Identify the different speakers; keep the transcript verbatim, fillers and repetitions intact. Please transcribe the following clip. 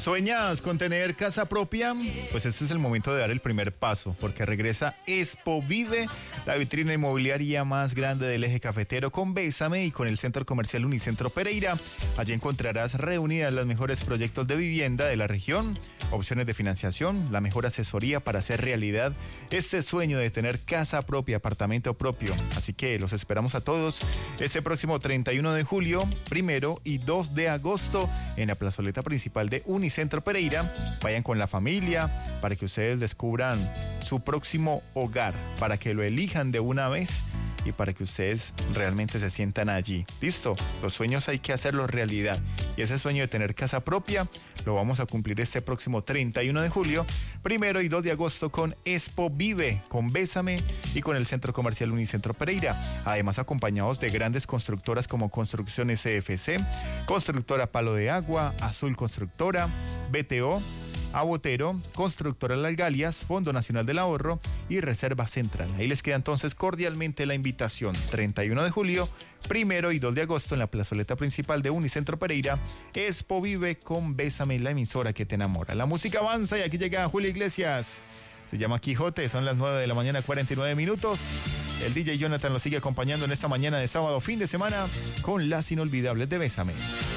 Speaker 1: ¿Sueñas con tener casa propia? Pues este es el momento de dar el primer paso, porque regresa Expo Vive, la vitrina inmobiliaria más grande del eje cafetero, con Bésame y con el Centro Comercial Unicentro Pereira. Allí encontrarás reunidas los mejores proyectos de vivienda de la región, opciones de financiación, la mejor asesoría para hacer realidad este sueño de tener casa propia, apartamento propio. Así que los esperamos a todos este próximo treinta y uno de julio, primero y dos de agosto en la plazoleta principal de Unicentro Pereira. Vayan con la familia para que ustedes descubran su próximo hogar, para que lo elijan de una vez y para que ustedes realmente se sientan allí. Listo, los sueños hay que hacerlos realidad, y ese sueño de tener casa propia lo vamos a cumplir este próximo treinta y uno de julio, primero y dos de agosto con Expo Vive, con Bésame y con el Centro Comercial Unicentro Pereira. Además, acompañados de grandes constructoras como Construcciones C F C, Constructora Palo de Agua, Azul Constructora, B T O, Abotero, Constructora Las Galias, Fondo Nacional del Ahorro y Reserva Central. Ahí les queda entonces cordialmente la invitación. treinta y uno de julio, primero y dos de agosto en la plazoleta principal de Unicentro Pereira. Expo Vive con Bésame, la emisora que te enamora. La música avanza y aquí llega Julio Iglesias. Se llama Quijote, son las nueve de la mañana, cuarenta y nueve minutos. El D J Jonathan lo sigue acompañando en esta mañana de sábado, fin de semana, con las inolvidables de Bésame.